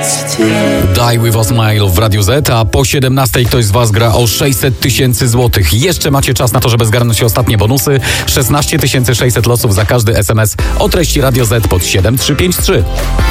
Die With A Smile w Radiu Z, a po 17 ktoś z Was gra o 600 000 złotych. Jeszcze macie czas na to, żeby zgarnąć ostatnie bonusy. 16 600 losów za każdy SMS o treści Radio Z pod 7353.